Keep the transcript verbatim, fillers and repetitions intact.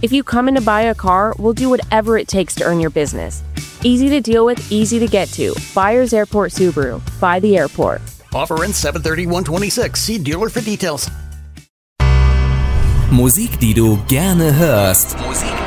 If you come in to buy a car, we'll do whatever it takes to earn your business. Easy to deal with, easy to get to. Buyers Airport Subaru. By the airport. Offer ends seven thirty one twenty-six. See dealer for details. Musik, die du gerne hörst. Musik,